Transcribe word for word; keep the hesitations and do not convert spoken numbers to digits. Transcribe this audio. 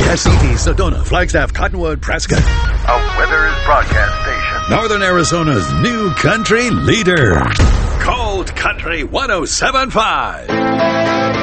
Essex, Sedona, Flagstaff, Cottonwood, Prescott. A Withers broadcast station. Northern Arizona's new country leader. Cold Country one oh seven point five.